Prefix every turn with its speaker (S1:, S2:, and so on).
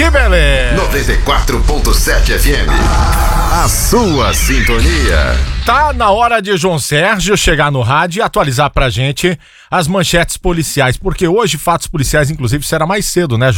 S1: Que beleza!
S2: 94.7 FM. A sua sintonia.
S1: Tá na hora de João Sérgio chegar no rádio e atualizar pra gente as manchetes policiais, porque hoje fatos policiais, inclusive, será mais cedo, né,